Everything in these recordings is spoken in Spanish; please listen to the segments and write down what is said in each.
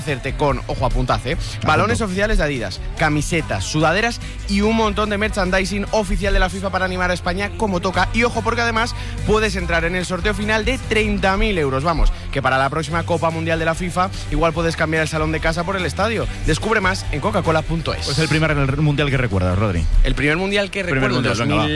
hacerte con, ojo, apuntace, balones oficiales de Adidas, camisetas, sudaderas y un montón de merchandising oficial de la FIFA para animar a España como toca. Y ojo, porque además puedes entrar en el sorteo final de 30.000 euros. Vamos, que para la próxima Copa Mundial de la FIFA igual puedes cambiar el salón de casa por el estadio. Descubre más en coca-cola.es. Pues el primer mundial que recuerdas, Rodri. El primer mundial que recuerdo, mundial,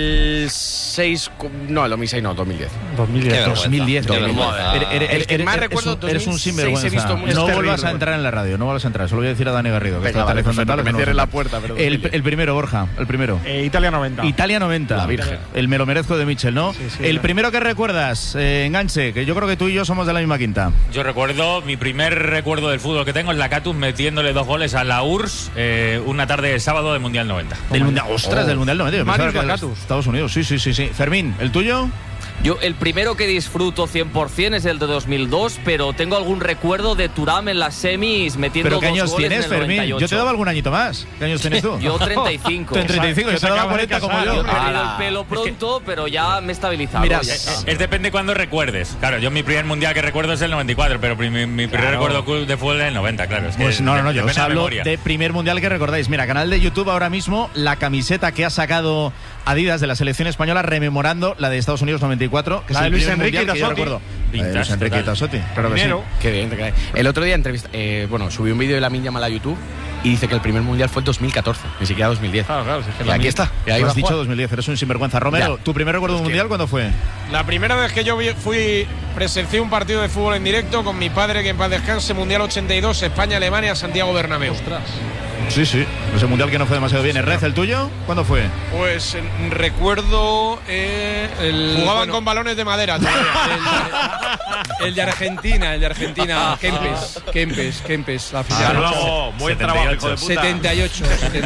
2006, no, el 2006 no, 2010. 2010. El que más recuerdo, eres un sinvergüenza. He visto no vuelvas a entrar en la radio, no vuelvas a entrar. Solo voy a decir a Dani Garrido que venga, está perfecto, que me cierre la puerta. Pero el primero, Borja, el primero. Italia 90. Italia 90. La Virgen. El me lo merezco de Michel, ¿no? Sí, el primero que recuerdas, Enganche, que yo creo que tú y yo somos de la misma quinta. Yo recuerdo, mi primer recuerdo del fútbol que tengo es la Catus metiéndole 2 goles a la URSS una tarde de sábado del Mundial 90. Del Mundial, ostras, del Mundial 90. Marius Lacatus. Estados Unidos, sí. Fermín, ¿el tuyo? Yo el primero que disfruto 100% es el de 2002, pero tengo algún recuerdo de Thuram en las semis metiendo 2 goles. ¿Pero qué años tienes, en el Fermín? 98. Yo te daba algún añito más. ¿Qué años tienes tú? Yo 35. Tú en 35, yo te daba 40 como yo. Yo he perdido el pelo pronto, pero ya me he estabilizado. Mira, Es depende cuando recuerdes. Claro, yo mi primer mundial que recuerdo es el 94, pero mi primer recuerdo de fútbol es el 90, claro. Es que pues no, yo os hablo memoria. de primer mundial que recordáis. Mira, canal de YouTube ahora mismo, la camiseta que ha sacado Adidas de la selección española rememorando la de Estados Unidos 94, que la es de el Luis primer Enrique mundial que yo recuerdo. Vintage, Luis Enrique y total. Tassotti, claro que sí. Qué bien, te cae. El otro día subí un vídeo de Lamine Yamal a YouTube y dice que el primer mundial fue el 2014, ni siquiera 2010. Claro, si es que Y aquí está. Y ahí Lo va has a dicho jugar. 2010, eres un sinvergüenza. Romero, Ya. ¿tu primer recuerdo de un mundial cuándo fue? La primera vez que yo presencié un partido de fútbol en directo con mi padre, que en paz descanse, Mundial 82, España-Alemania, Santiago Bernabéu. Sí, ese mundial que no fue demasiado bien. ¿El tuyo? ¿Cuándo fue? Pues recuerdo jugaban con balones de madera todavía. El de Argentina, Kempes, la Hasta final. luego, buen trabajo, hijo de puta. 78.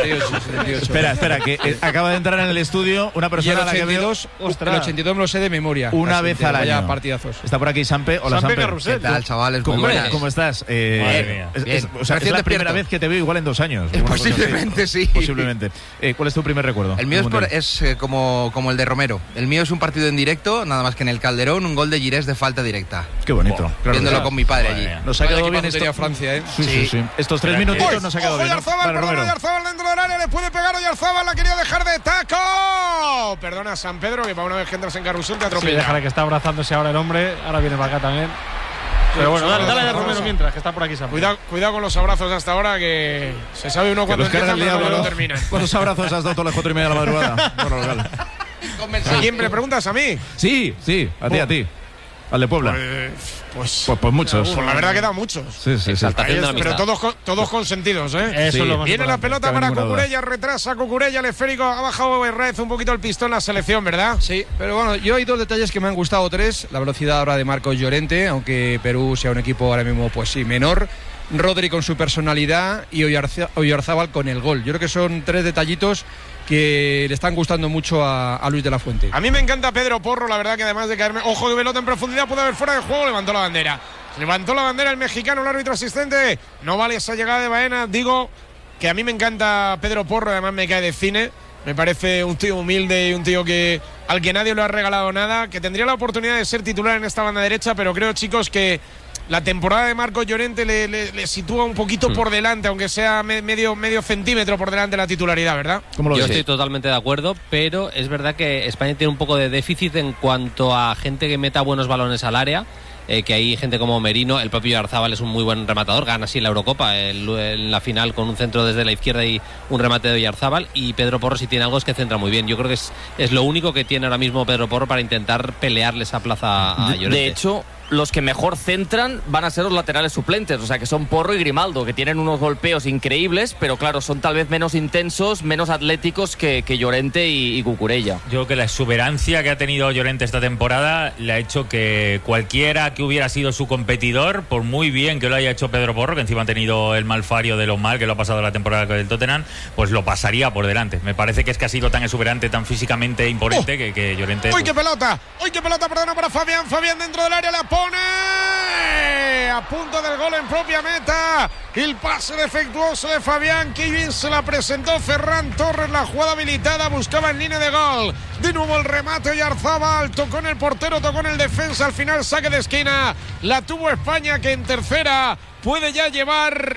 Espera, que acaba de entrar en el estudio una Y el persona a la que veo 82, el 82 me lo sé de memoria. una casi vez entero, al año. Vaya partidazos. Está por aquí Sampe. Hola, Sampe Sampe. Carrusel. ¿Qué tal, chavales? Muy buenas. ¿Cómo estás? Madre mía. Bien. O sea, es Recién la primera despierto. vez que te veo igual en 2 años. Una cosa así. Posiblemente sí. Posiblemente. ¿Cuál es tu primer recuerdo? El mío Mundial. es como el de Romero. El mío es un partido en directo, nada más que en el Calderón, un gol de Girés de falta directa. Qué bonito. Claro que Viéndolo sí. con mi padre allí. Nos ha quedado bien esto. esto. Francia, ¿eh? Sí. Estos 3 minutitos nos ha quedado bien. ¿no? Vale, Romero. Oyarzábal dentro del área, le puede pegar Oyarzábal, la quería dejar de taco. Perdona, San Pedro, que para una vez que entras en carrusel te Sí, atropella. déjale que está abrazándose ahora el hombre. Ahora viene para acá también. Pero bueno, dale a Romero mientras, que está por aquí Sam. Cuidado con los abrazos hasta ahora, que se sabe uno cuándo los carga empiezan, el pero diablo, no ¿no? terminan. ¿Cuántos abrazos has dado todas las 4:30 de la madrugada? Bueno, vale. ¿A quién me preguntas? ¿A mí? Sí, a ti. Al de Puebla. Pues muchos. Pues la verdad que da muchos. Sí. Exaltación de la Pero amistad. todos consentidos, ¿eh? Eso Sí. es lo más Viene la importante. pelota cabe para ninguna duda. Cucurella, retrasa Cucurella, el esférico, ha bajado Herrez un poquito el pistón la selección, ¿verdad? Sí, pero bueno, yo hay 2 detalles que me han gustado, 3. La velocidad ahora de Marcos Llorente, aunque Perú sea un equipo ahora mismo, pues sí, menor. Rodri con su personalidad y Oyarzábal con el gol. Yo creo que son 3 detallitos que le están gustando mucho a Luis de la Fuente. A mí me encanta Pedro Porro, la verdad que además de caerme, ojo de pelota en profundidad, puede haber fuera de juego, levantó la bandera. Levantó la bandera el mexicano, el árbitro asistente. No vale esa llegada de Baena. Digo que a mí me encanta Pedro Porro, además me cae de cine. Me parece un tío humilde y un tío al que nadie le ha regalado nada, que tendría la oportunidad de ser titular en esta banda derecha, pero creo, chicos, que la temporada de Marcos Llorente le sitúa un poquito por delante, aunque sea medio centímetro por delante de la titularidad, ¿verdad? ¿Cómo lo Yo ves? estoy totalmente de acuerdo, pero es verdad que España tiene un poco de déficit en cuanto a gente que meta buenos balones al área. Que hay gente como Merino, el propio Oyarzábal es un muy buen rematador, gana así la Eurocopa en la final con un centro desde la izquierda y un remate de Oyarzábal, y Pedro Porro si tiene algo es que centra muy bien. Yo creo que es lo único que tiene ahora mismo Pedro Porro para intentar pelearle esa plaza a Llorente. De hecho, los que mejor centran van a ser los laterales suplentes, o sea que son Porro y Grimaldo, que tienen unos golpeos increíbles, pero claro, son tal vez menos intensos, menos atléticos que Llorente y Cucurella. Yo creo que la exuberancia que ha tenido Llorente esta temporada le ha hecho que cualquiera que hubiera sido su competidor, por muy bien que lo haya hecho Pedro Porro, que encima ha tenido el malfario de lo mal que lo ha pasado la temporada con el Tottenham, pues lo pasaría por delante. Me parece que es que ha sido tan exuberante, tan físicamente imponente que Llorente... ¡Uy, qué pelota! ¡Uy, qué pelota! Perdona para Fabián. Fabián dentro del área, le apoya pone a punto del gol en propia meta. El pase defectuoso de Fabián, que bien se la presentó Ferran Torres, la jugada habilitada, buscaba en línea de gol. De nuevo el remate Oyarzábal, tocó en el portero, tocó en el defensa, al final saque de esquina. La tuvo España, que en tercera puede ya llevar